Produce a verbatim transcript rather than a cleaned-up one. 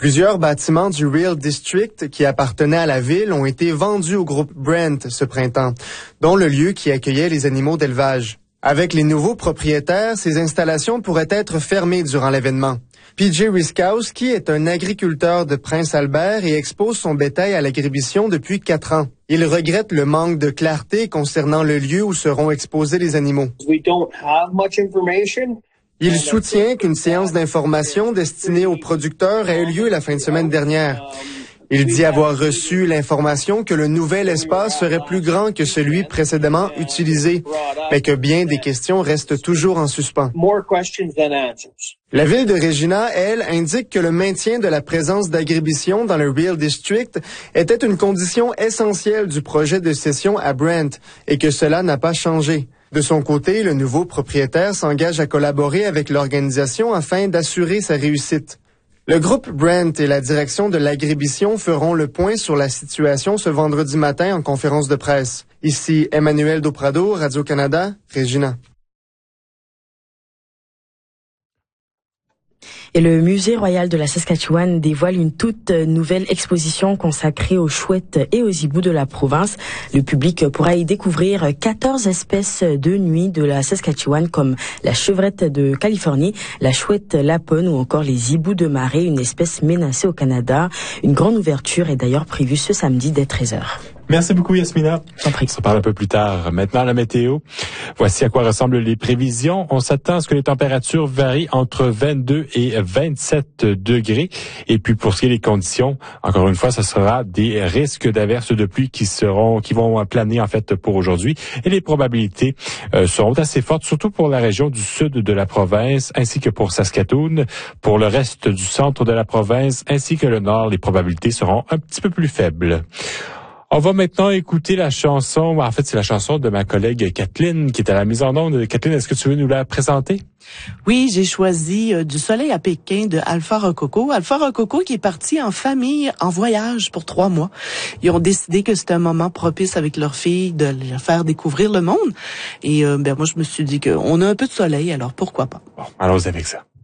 Plusieurs bâtiments du Real District qui appartenaient à la ville ont été vendus au groupe Brent ce printemps, dont le lieu qui accueillait les animaux d'élevage. Avec les nouveaux propriétaires, ces installations pourraient être fermées durant l'événement. P J Riskowski est un agriculteur de Prince Albert et expose son bétail à l'agribition depuis quatre ans. Il regrette le manque de clarté concernant le lieu où seront exposés les animaux. We don't have much information. Il soutient qu'une séance d'information destinée aux producteurs a eu lieu la fin de semaine dernière. Il dit avoir reçu l'information que le nouvel espace serait plus grand que celui précédemment utilisé, mais que bien des questions restent toujours en suspens. La ville de Regina, elle, indique que le maintien de la présence d'agribition dans le Real District était une condition essentielle du projet de cession à Brent et que cela n'a pas changé. De son côté, le nouveau propriétaire s'engage à collaborer avec l'organisation afin d'assurer sa réussite. Le groupe Brent et la direction de l'agribition feront le point sur la situation ce vendredi matin en conférence de presse. Ici Emmanuel Doprado, Radio-Canada, Regina. Et le Musée royal de la Saskatchewan dévoile une toute nouvelle exposition consacrée aux chouettes et aux hiboux de la province. Le public pourra y découvrir quatorze espèces de nuit de la Saskatchewan comme la chevrette de Californie, la chouette lapone ou encore les hiboux de marée, une espèce menacée au Canada. Une grande ouverture est d'ailleurs prévue ce samedi dès treize heures. Merci beaucoup, Yasmina. J'en prie. On se parle un peu plus tard. Maintenant, la météo. Voici à quoi ressemblent les prévisions. On s'attend à ce que les températures varient entre vingt-deux et vingt-sept degrés. Et puis, pour ce qui est des conditions, encore une fois, ce sera des risques d'averses de pluie qui seront, qui vont planer, en fait, pour aujourd'hui. Et les probabilités euh, seront assez fortes, surtout pour la région du sud de la province, ainsi que pour Saskatoon. Pour le reste du centre de la province, ainsi que le nord, les probabilités seront un petit peu plus faibles. On va maintenant écouter la chanson, en fait c'est la chanson de ma collègue Kathleen qui est à la mise en onde. Kathleen, est-ce que tu veux nous la présenter? Oui, j'ai choisi euh, Du soleil à Pékin de Alpha Rococo. Alpha Rococo qui est parti en famille, en voyage pour trois mois. Ils ont décidé que c'était un moment propice avec leur fille de leur faire découvrir le monde. Et euh, ben moi je me suis dit qu'on a un peu de soleil, alors pourquoi pas? Bon, allons avec ça.